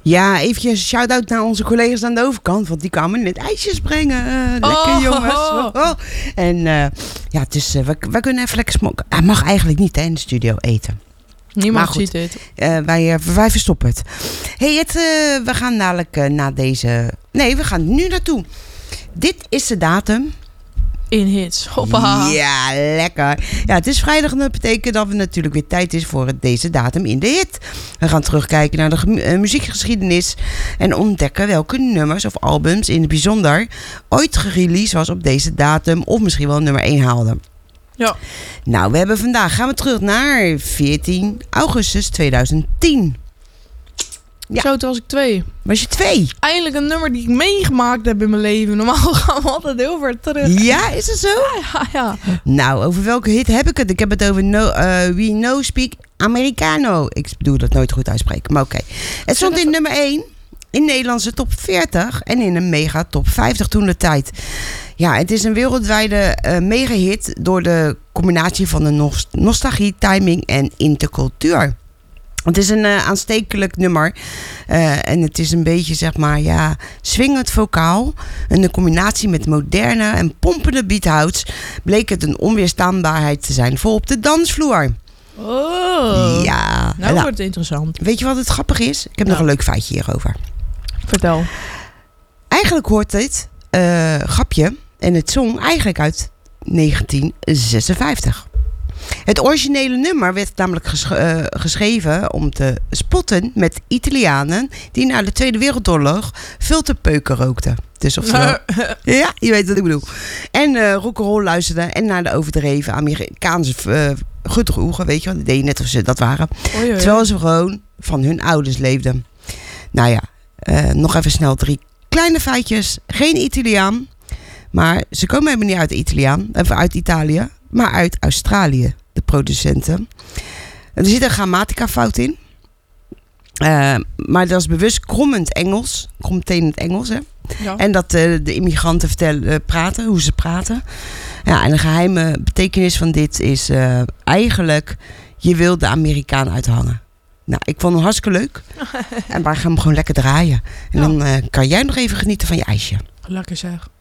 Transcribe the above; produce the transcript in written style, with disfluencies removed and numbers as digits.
Ja, eventjes shout-out naar onze collega's aan de overkant. Want die kwamen net ijsjes brengen. Lekker jongens. Oh. En dus we kunnen even lekker smoken. Hij mag eigenlijk niet in de studio eten. Niemand ziet het. Wij verstoppen het. Hey, we gaan dadelijk na deze... Nee, we gaan nu naartoe. Dit is de datum. In hits. Hoppa. Ja, lekker. Ja, het is vrijdag en dat betekent dat het natuurlijk weer tijd is voor deze datum in de hit. We gaan terugkijken naar de muziekgeschiedenis en ontdekken welke nummers of albums in het bijzonder ooit gereleased was op deze datum of misschien wel nummer 1 haalden. Ja. Nou, gaan we terug naar 14 augustus 2010. Ja. Zo, toen was ik 2. Was je 2? Eindelijk een nummer die ik meegemaakt heb in mijn leven. Normaal gaan we altijd heel ver terug. Ja, is het zo? Ja. Nou, over welke hit heb ik het? Ik heb het over We Know Speak Americano. Ik bedoel dat nooit goed uitspreken, maar oké. Het stond in nummer 1 in Nederlandse top 40 en in een mega top 50 toen de tijd. Ja, het is een wereldwijde mega-hit door de combinatie van de nostalgie, timing en intercultuur. Het is een aanstekelijk nummer. En het is een beetje, zeg maar, swingend vocaal. En de combinatie met moderne en pompende beatouts bleek het een onweerstaanbaarheid te zijn voor op de dansvloer. Oh. Ja. Nou wordt het interessant. Weet je wat het grappig is? Ik heb nog een leuk feitje hierover. Vertel. Eigenlijk hoort dit grapje en het song eigenlijk uit 1956. Het originele nummer werd namelijk geschreven om te spotten met Italianen die na de Tweede Wereldoorlog veel te peuken rookten. Dus oftewel, ja, je weet wat ik bedoel. En rock'n'roll luisterden en naar de overdreven Amerikaanse gedroegen, weet je wel, die deden net of ze dat waren. Oei. Terwijl ze gewoon van hun ouders leefden. Nou ja, nog even snel 3 kleine feitjes. Geen Italiaan, maar ze komen helemaal niet uit Italië, maar uit Australië, de producenten. Er zit een grammatica-fout in. Maar dat is bewust kromtenend Engels. Hè? Ja. En dat de immigranten praten, hoe ze praten. Ja, en de geheime betekenis van dit is eigenlijk, je wil de Amerikaan uithangen. Nou, ik vond hem hartstikke leuk. En wij gaan hem gewoon lekker draaien. En dan kan jij nog even genieten van je ijsje. Lekker zeg.